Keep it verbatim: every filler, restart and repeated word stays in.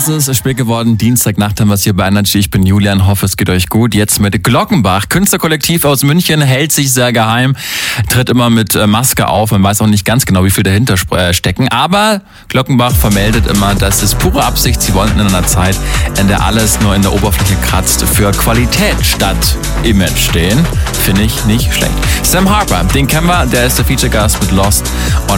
Es ist spät geworden, Dienstagnacht haben wir es hier bei Energy. Ich bin Julian, hoffe es geht euch gut. Jetzt mit Glockenbach, Künstlerkollektiv aus München, hält sich sehr geheim, tritt immer mit Maske auf. Man weiß auch nicht ganz genau, wie viel dahinter stecken. Aber Glockenbach vermeldet immer, dass es pure Absicht, sie wollen in einer Zeit, in der alles nur in der Oberfläche kratzt, für Qualität statt Image stehen. Finde ich nicht schlecht. Sam Harper, den kennen wir, der ist der Feature-Gast mit Lost. Und